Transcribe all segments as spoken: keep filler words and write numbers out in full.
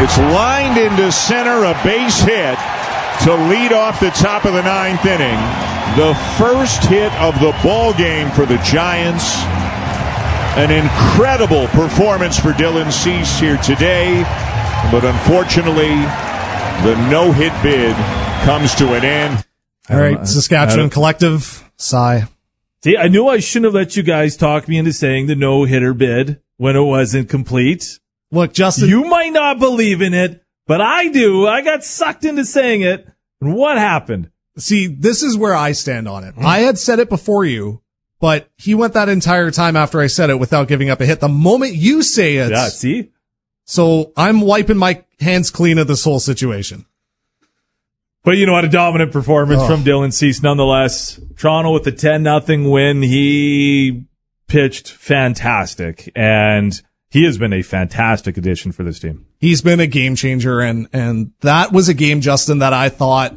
It's lined into center, a base hit to lead off the top of the ninth inning. The first hit of the ball game for the Giants. An incredible performance for Dylan Cease here today, but unfortunately, the no-hit bid comes to an end. All right, Saskatchewan Collective, sigh. See, I knew I shouldn't have let you guys talk me into saying the no-hitter bid when it wasn't complete. Look, Justin, you might not believe in it, but I do. I got sucked into saying it. And what happened? See, this is where I stand on it. Mm. I had said it before you, but he went that entire time after I said it without giving up a hit. The moment you say it. Yeah, see? So I'm wiping my hands clean of this whole situation. But you know what? A dominant performance oh. from Dylan Cease nonetheless. Toronto with a ten nothing win. He pitched fantastic, and he has been a fantastic addition for this team. He's been a game changer, and, and that was a game, Justin, that I thought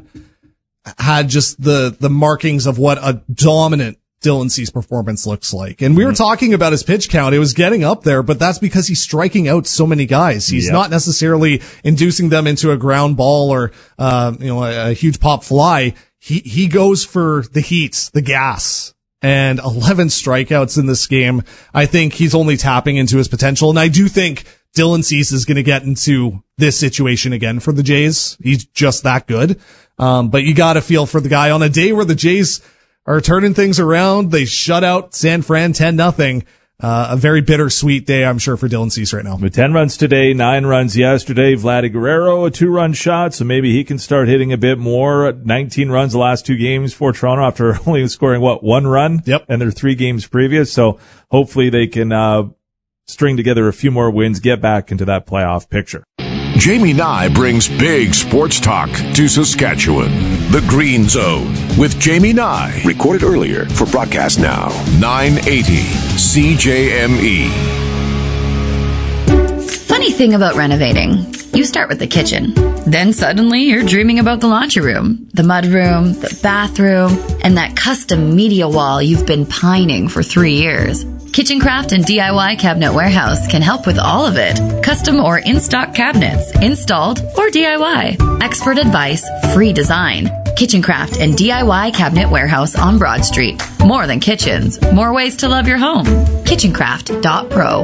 had just the, the markings of what a dominant Dylan Cease performance looks like. And we were talking about his pitch count. It was getting up there, but that's because he's striking out so many guys. He's yep. not necessarily inducing them into a ground ball or, uh, you know, a, a huge pop fly. He, he goes for the heat, the gas. And eleven strikeouts in this game. I think he's only tapping into his potential. And I do think Dylan Cease is going to get into this situation again for the Jays. He's just that good. Um, but you got to feel for the guy on a day where the Jays are turning things around. They shut out San Fran ten nothing. Uh, a very bittersweet day, I'm sure, for Dylan Cease right now. With ten runs today, nine runs yesterday. Vladdy Guerrero, a two-run shot, so maybe he can start hitting a bit more. nineteen runs the last two games for Toronto after only scoring, what, one run? Yep. And their three games previous, so hopefully they can uh string together a few more wins, get back into that playoff picture. Jamie Nye brings big sports talk to Saskatchewan. The Green Zone with Jamie Nye. Recorded earlier for broadcast now. nine eighty C J M E. Funny thing about renovating. You start with the kitchen. Then suddenly you're dreaming about the laundry room, the mudroom, the bathroom, and that custom media wall you've been pining for three years. Kitchencraft and D I Y Cabinet Warehouse can help with all of it. Custom or in-stock cabinets, installed or D I Y. Expert advice, free design. Kitchencraft and D I Y Cabinet Warehouse on Broad Street. More than kitchens, more ways to love your home. kitchencraft dot pro.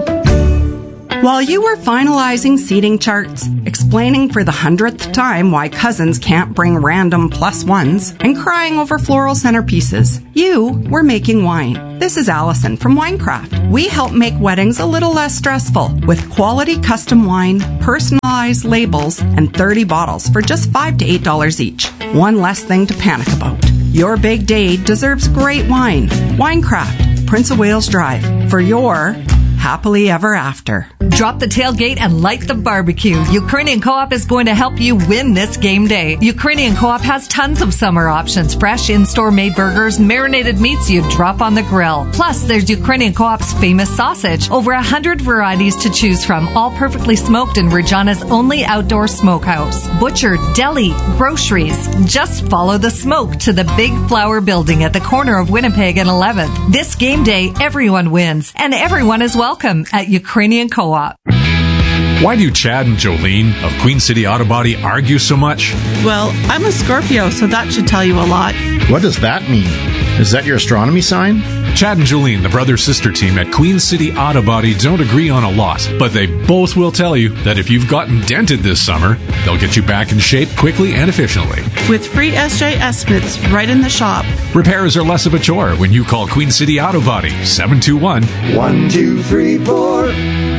While you were finalizing seating charts, explaining for the hundredth time why cousins can't bring random plus ones, and crying over floral centerpieces, you were making wine. This is Allison from Winecraft. We help make weddings a little less stressful with quality custom wine, personalized labels, and thirty bottles for just five to eight dollars each. One less thing to panic about. Your big day deserves great wine. Winecraft, Prince of Wales Drive, for your happily ever after. Drop the tailgate and light the barbecue. Ukrainian Co-op is going to help you win this game day. Ukrainian Co-op has tons of summer options. Fresh in-store made burgers, marinated meats you drop on the grill. Plus, there's Ukrainian Co-op's famous sausage. Over a hundred varieties to choose from, all perfectly smoked in Regina's only outdoor smokehouse. Butcher, deli, groceries. Just follow the smoke to the Big Flower Building at the corner of Winnipeg and eleventh. This game day, everyone wins, and everyone is welcome at Ukrainian Co-op. Why do Chad and Jolene of Queen City Auto Body argue so much? Well, I'm a Scorpio, so that should tell you a lot. What does that mean? Is that your astronomy sign? Chad and Jolene, the brother-sister team at Queen City Auto Body, don't agree on a lot, but they both will tell you that if you've gotten dented this summer, they'll get you back in shape quickly and efficiently. With free S J estimates right in the shop. Repairs are less of a chore when you call Queen City Auto Body, seven two one, one two three four.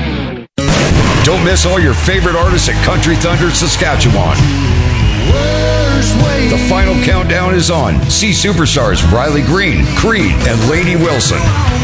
Don't miss all your favorite artists at Country Thunder Saskatchewan. The final countdown is on. See superstars Riley Green, Creed, and Lainey Wilson.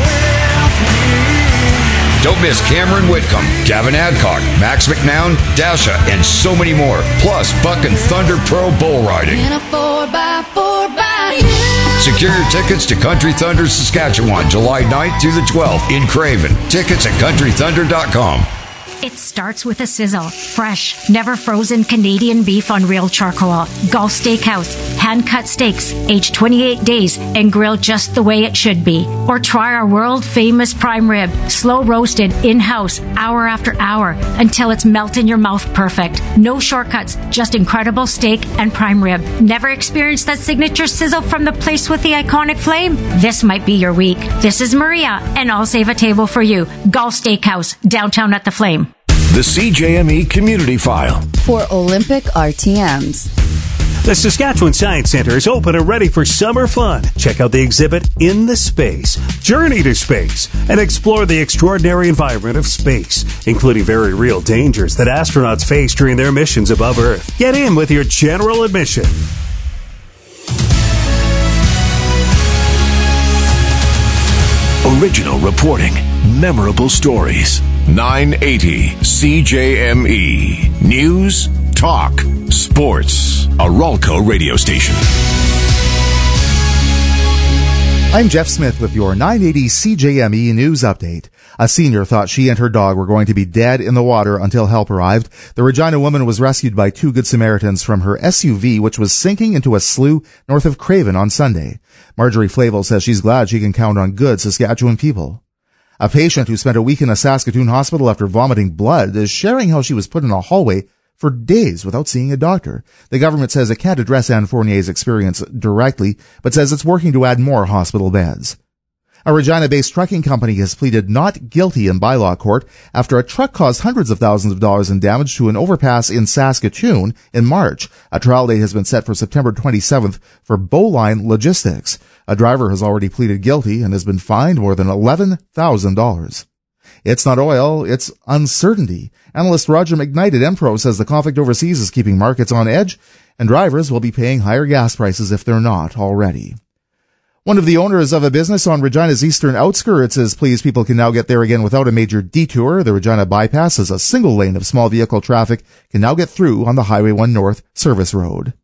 Don't miss Cameron Whitcomb, Gavin Adcock, Max McNown, Dasha, and so many more. Plus, Buck and Thunder Pro Bull Riding. In a four by four by you. Secure your tickets to Country Thunder Saskatchewan, July ninth through the twelfth in Craven. Tickets at country thunder dot com. It starts with a sizzle. Fresh, never frozen Canadian beef on real charcoal. Gulf Steakhouse. hand-cut steaks, aged twenty-eight days, and grilled just the way it should be. Or try our world-famous prime rib, slow-roasted, in-house, hour after hour, until it's melt in your mouth perfect. No shortcuts, just incredible steak and prime rib. Never experienced that signature sizzle from the place with the iconic flame? This might be your week. This is Maria, and I'll save a table for you. Golf Steakhouse, downtown at the Flame. The C J M E Community File. For Olympic R T Ms. The Saskatchewan Science Center is open and ready for summer fun. Check out the exhibit In the Space, Journey to Space, and explore the extraordinary environment of space, including very real dangers that astronauts face during their missions above Earth. Get in with your general admission. Original reporting, memorable stories. nine eighty C J M E. News, talk, sports. A Ralco radio station. I'm Jeff Smith with your nine eighty C J M E news update. A senior thought she and her dog were going to be dead in the water until help arrived. The Regina woman was rescued by two Good Samaritans from her S U V, which was sinking into a slough north of Craven on Sunday. Marjorie Flavel says she's glad she can count on good Saskatchewan people. A patient who spent a week in a Saskatoon hospital after vomiting blood is sharing how she was put in a hallway for days without seeing a doctor. The government says it can't address Anne Fournier's experience directly, but says it's working to add more hospital beds. A Regina-based trucking company has pleaded not guilty in bylaw court after a truck caused hundreds of thousands of dollars in damage to an overpass in Saskatoon in March. A trial date has been set for September twenty-seventh for Bowline Logistics. A driver has already pleaded guilty and has been fined more than eleven thousand dollars. It's not oil, it's uncertainty. Analyst Roger McKnight at Empro says the conflict overseas is keeping markets on edge, and drivers will be paying higher gas prices if they're not already. One of the owners of a business on Regina's eastern outskirts is pleased people can now get there again without a major detour. The Regina bypass is a single lane of small vehicle traffic can now get through on the Highway one North service road.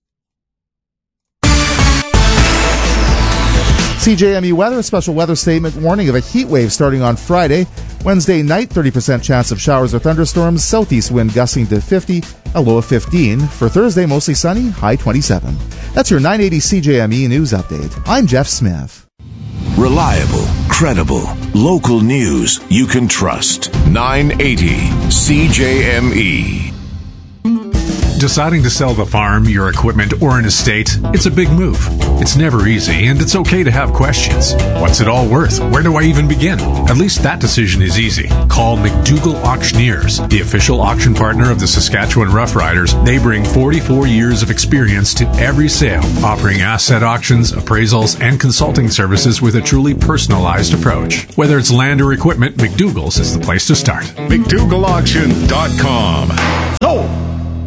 C J M E weather, a special weather statement warning of a heat wave starting on Friday. Wednesday night, thirty percent chance of showers or thunderstorms, southeast wind gusting to fifty, a low of fifteen. For Thursday, mostly sunny, high twenty-seven. That's your nine eighty C J M E news update. I'm Jeff Smith. Reliable, credible, local news you can trust. nine eighty C J M E. Deciding to sell the farm, your equipment, or an estate, it's a big move. It's never easy, and it's okay to have questions. What's it all worth? Where do I even begin? At least that decision is easy. Call McDougall Auctioneers, the official auction partner of the Saskatchewan Roughriders. They bring forty-four years of experience to every sale, offering asset auctions, appraisals, and consulting services with a truly personalized approach. Whether it's land or equipment, McDougall's is the place to start. McDougall Auction dot com. Oh!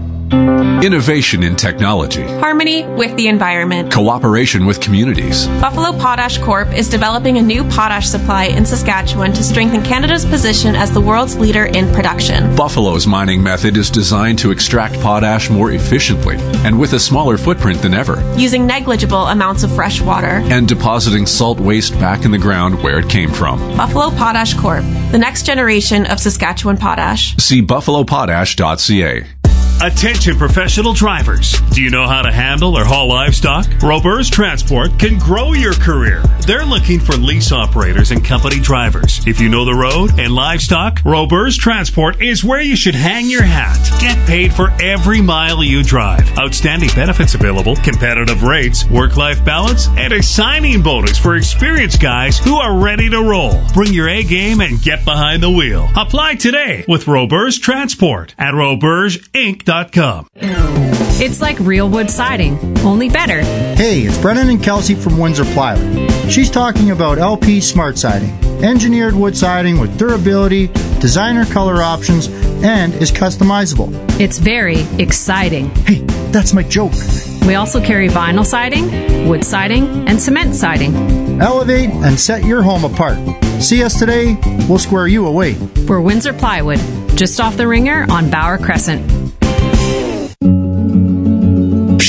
Innovation in technology. Harmony with the environment. Cooperation with communities. Buffalo Potash Corp is developing a new potash supply in Saskatchewan to strengthen Canada's position as the world's leader in production. Buffalo's mining method is designed to extract potash more efficiently and with a smaller footprint than ever. Using negligible amounts of fresh water. And depositing salt waste back in the ground where it came from. Buffalo Potash Corp, the next generation of Saskatchewan potash. See buffalo potash dot c a. Attention professional drivers. Do you know how to handle or haul livestock? Robers Transport can grow your career. They're looking for lease operators and company drivers. If you know the road and livestock, Robers Transport is where you should hang your hat. Get paid for every mile you drive. Outstanding benefits available, competitive rates, work-life balance, and a signing bonus for experienced guys who are ready to roll. Bring your A game and get behind the wheel. Apply today with Robers Transport at robers inc dot com. It's like real wood siding, only better. Hey, it's Brennan and Kelsey from Windsor Plywood. She's talking about L P Smart Siding. Engineered wood siding with durability, designer color options, and is customizable. It's very exciting. Hey, that's my joke. We also carry vinyl siding, wood siding, and cement siding. Elevate and set your home apart. See us today, we'll square you away. We're Windsor Plywood, just off the Ringer on Bauer Crescent. She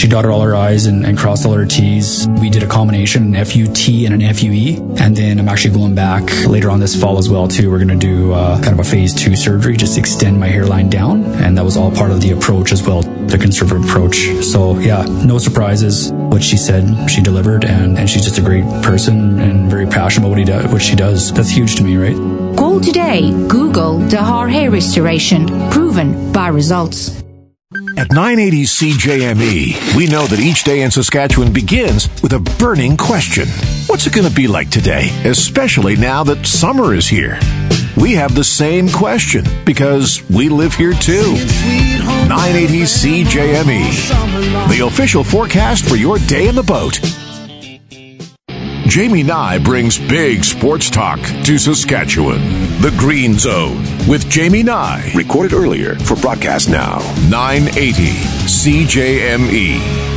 dotted all her I's and, and crossed all her T's. We did a combination, an F U T and an F U E. And then I'm actually going back later on this fall as well, too. We're going to do uh, kind of a phase two surgery, just extend my hairline down. And that was all part of the approach as well, the conservative approach. So, yeah, no surprises. What she said, she delivered. And, and she's just a great person and very passionate about what, he do, what she does. That's huge to me, right? Call today. Google Dahar Hair Restoration. Proven by results. At nine eighty C J M E, we know that each day in Saskatchewan begins with a burning question. What's it going to be like today, especially now that summer is here? We have the same question because we live here too. nine eighty C J M E, the official forecast for your day in the boat. Jamie Nye brings big sports talk to Saskatchewan. The Green Zone with Jamie Nye. Recorded earlier for broadcast now. nine eighty C J M E.